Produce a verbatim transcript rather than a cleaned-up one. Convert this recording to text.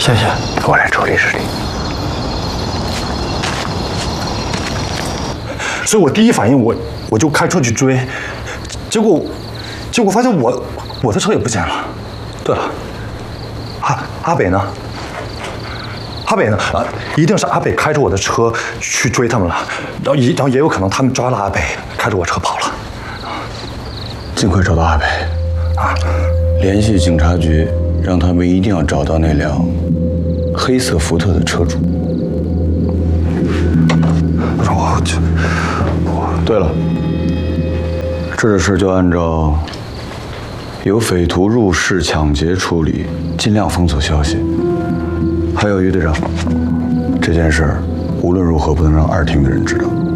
谢谢， 我来处理处理。 所以我第一反应我我就开车去追，结果结果发现我我的车也不见了。对了，阿阿北呢？阿北呢？啊，一定是阿北开着我的车去追他们了，然后也然后也有可能他们抓了阿北，开着我车跑了。 尽快找到阿北， 啊， 联系警察局，让他们一定要找到那辆黑色福特的车主。 我去， 对了，这事就按照有匪徒入室抢劫处理，尽量封锁消息。还有于队长，这件事无论如何不能让二厅的人知道。